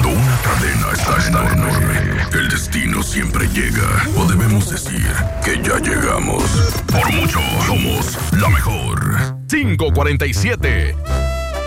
Cuando una cadena está enorme, el destino siempre llega. O debemos decir que ya llegamos. Por mucho, somos la mejor. 547.